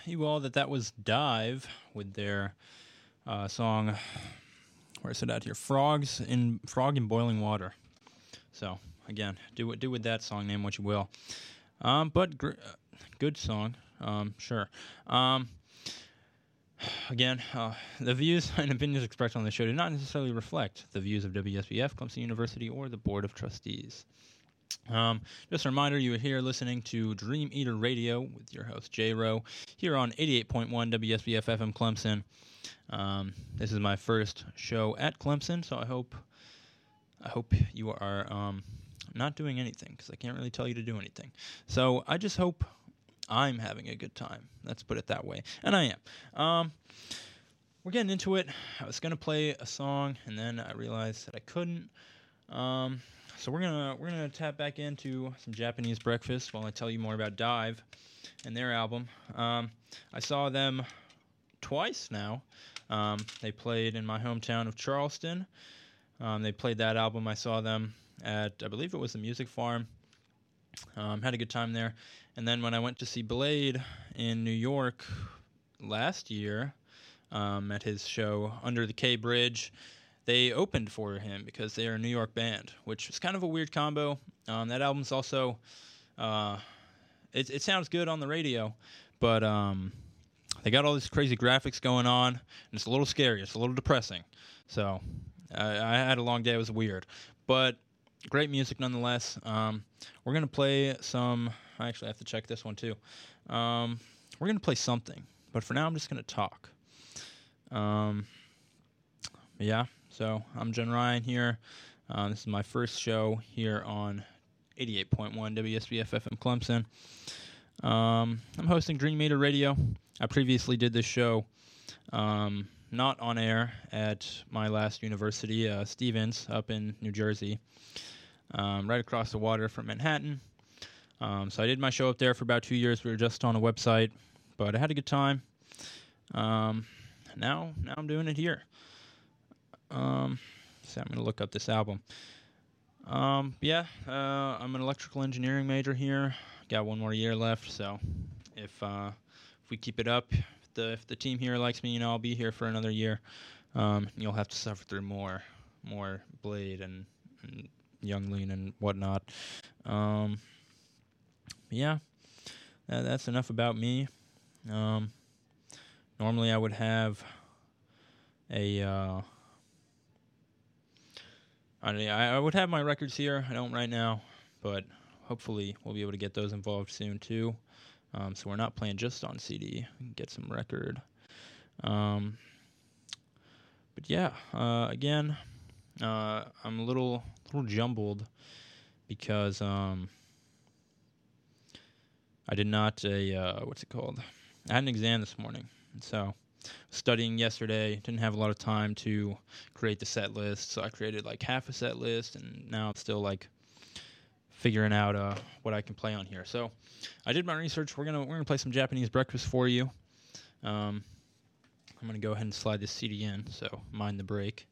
you all that was Dive with their song, where is it out here? Frog in Boiling Water. So, again, do with that song name what you will. But good song, sure. Again, the views and opinions expressed on the show do not necessarily reflect the views of WSBF, Clemson University, or the Board of Trustees. Just a reminder, you are here listening to Dream Eater Radio with your host, J-Ro, here on 88.1 WSBF FM Clemson. This is my first show at Clemson, so I hope you are not doing anything, because I can't really tell you to do anything. So I just hope I'm having a good time. Let's put it that way. And I am. We're getting into it. I was going to play a song, and then I realized that I couldn't. So we're gonna tap back into some Japanese breakfast while I tell you more about Dive and their album. I saw them twice now. They played in my hometown of Charleston. They played that album. I saw them at, I believe it was the Music Farm. Had a good time there. And then when I went to see Blade in New York last year, at his show Under the K Bridge, they opened for him because they are a New York band, which is kind of a weird combo. That album's also, it sounds good on the radio, but they got all these crazy graphics going on, and it's a little scary. It's a little depressing. So I had a long day. It was weird, but great music nonetheless. We're going to play some, I actually have to check this one too. We're going to play something, but for now I'm just going to talk. Yeah. So I'm Jen Ryan here. This is my first show here on 88.1 WSBF FM Clemson. I'm hosting Dream Eater Radio. I previously did this show not on air at my last university, Stevens, up in New Jersey, right across the water from Manhattan. So I did my show up there for about 2 years. We were just on a website, but I had a good time. Now I'm doing it here. So I'm going to look up this album. I'm an electrical engineering major here. Got 1 more year left, so if we keep it up, if the team here likes me, I'll be here for another year. You'll have to suffer through more Blade and Youngling and whatnot. That's enough about me. Normally I would have I would have my records here. I don't right now, but hopefully we'll be able to get those involved soon too. So we're not playing just on CD. We can get some record. But yeah, again, I'm a little jumbled because I did not what's it called? I had an exam this morning, so studying yesterday, didn't have a lot of time to create the set list, so I created like half a set list, and now I'm still like figuring out what I can play on here. So I did my research. We're gonna play some Japanese breakfast for you. I'm gonna go ahead and slide this CD in, so mind the break.